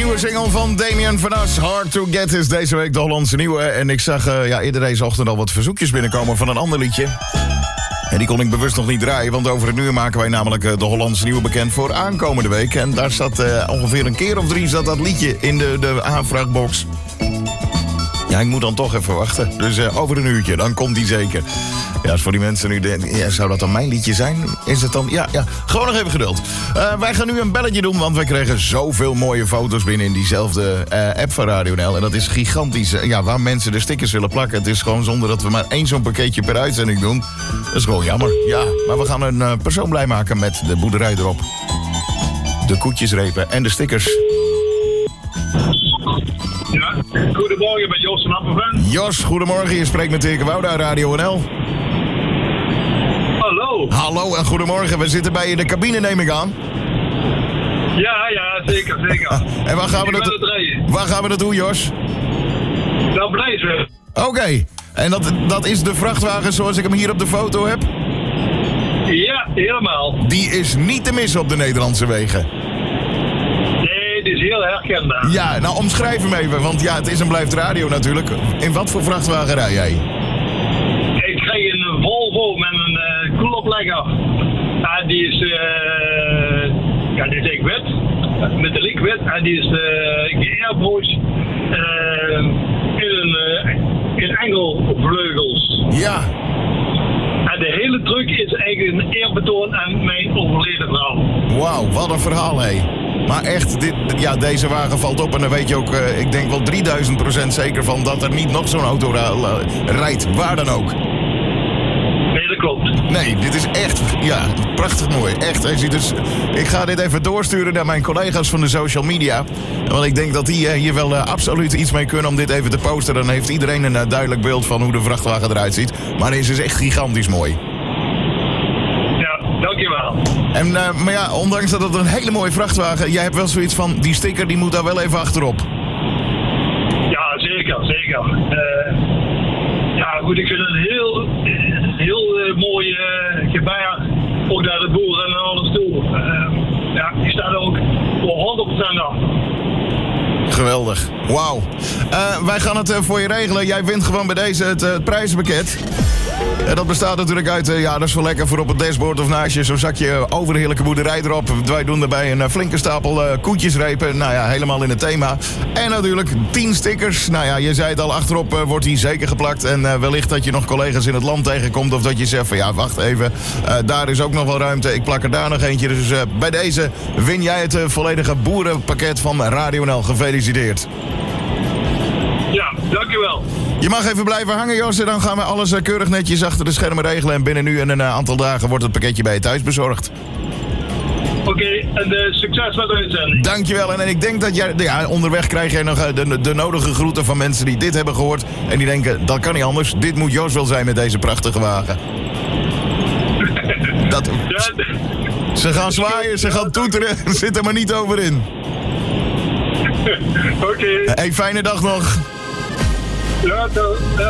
nieuwe single van Damien van As, Hard to Get, is deze week de Hollandse nieuwe. En ik zag eerder deze ochtend al wat verzoekjes binnenkomen van een ander liedje. En die kon ik bewust nog niet draaien, want over het uur maken wij namelijk de Hollandse nieuwe bekend voor aankomende week. En daar zat ongeveer een keer of 3 zat dat liedje in de aanvraagbox. Ja, ik moet dan toch even wachten. Dus over een uurtje, dan komt die zeker. Ja, als voor die mensen nu denken, ja, zou dat dan mijn liedje zijn? Is het dan? Ja, gewoon nog even geduld. Wij gaan nu een belletje doen, want wij kregen zoveel mooie foto's binnen in diezelfde app van Radio NL. En dat is gigantisch. Ja, waar mensen de stickers willen plakken. Het is gewoon zonder dat we maar 1 zo'n pakketje per uitzending doen. Dat is gewoon jammer. Ja, maar we gaan een persoon blij maken met de boerderij erop. De koetjesrepen en de stickers. Ja, goedemorgen met Jos van Appenven. Jos, goedemorgen. Je spreekt met Dirk Wouda, Radio NL. Hallo. Hallo en goedemorgen. We zitten bij je in de cabine, neem ik aan. Ja, zeker. En waar gaan we naartoe, Jos? Nou, Blijswijk. Oké. En dat is de vrachtwagen zoals ik hem hier op de foto heb? Ja, helemaal. Die is niet te missen op de Nederlandse wegen. Nee, die is heel herkenbaar. Ja, nou omschrijf hem even, want ja, het is en blijft radio natuurlijk. In wat voor vrachtwagen rij jij? Ik kreeg een Volvo met een kloplegger. Die is ik wit, met de link wit. En die is geairbrushed in engelvleugels. Ja. En de hele truck is eigenlijk een eerbetoon aan mijn overleden vrouw. Wauw, wat een verhaal, hé. Maar echt, deze wagen valt op en dan weet je ook, ik denk wel 3000% zeker van dat er niet nog zo'n auto rijdt, waar dan ook. Nee, dat klopt. Nee, dit is echt, prachtig mooi. Echt, ik ga dit even doorsturen naar mijn collega's van de social media. Want ik denk dat die hier wel absoluut iets mee kunnen om dit even te posten. Dan heeft iedereen een duidelijk beeld van hoe de vrachtwagen eruit ziet. Maar deze is echt gigantisch mooi. Ja, dankjewel. En, maar ja, ondanks dat het een hele mooie vrachtwagen... jij hebt wel zoiets van, die sticker die moet daar wel even achterop. Ja, zeker. Goed, ik vind het een heel mooi gebaar. Ook naar de boeren en alles toe. Die staat er ook voor 100% af. Geweldig. Wauw. Wij gaan het voor je regelen. Jij wint gewoon bij deze het prijzenpakket. Dat bestaat natuurlijk uit, dat is wel lekker voor op het dashboard of naast je zo'n zakje overheerlijke boerderij erop. Wij doen erbij een flinke stapel koetjesrepen. Nou ja, helemaal in het thema. En natuurlijk 10 stickers. Nou ja, je zei het al, achterop wordt die zeker geplakt. En wellicht dat je nog collega's in het land tegenkomt. Of dat je zegt van wacht even. Daar is ook nog wel ruimte. Ik plak er daar nog eentje. Dus bij deze win jij het volledige boerenpakket van Radio NL. Gefeliciteerd. Ja, dankjewel. Je mag even blijven hangen, Jos. En dan gaan we alles keurig netjes achter de schermen regelen. En binnen nu en een aantal dagen wordt het pakketje bij je thuis bezorgd. Oké, en succes met de uitzending. Dankjewel. En ik denk dat jij, onderweg krijg jij nog de nodige groeten van mensen die dit hebben gehoord. En die denken, dat kan niet anders. Dit moet Jos wel zijn met deze prachtige wagen. Ze gaan zwaaien, ze gaan toeteren. Zit er maar niet over in. Oké. Hey, fijne dag nog. Ja,